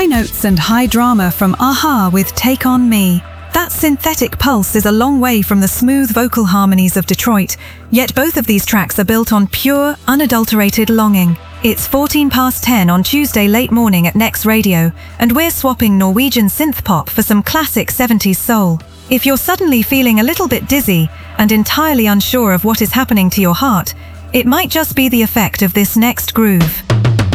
high notes and high drama from a-ha with Take On Me. That synthetic pulse is a long way from the smooth vocal harmonies of Detroit, yet both of these tracks are built on pure, unadulterated longing. It's 10:14 on Tuesday late morning at Next Radio, and we're swapping Norwegian synth-pop for some classic 70s soul. If you're suddenly feeling a little bit dizzy and entirely unsure of what is happening to your heart, it might just be the effect of this next groove.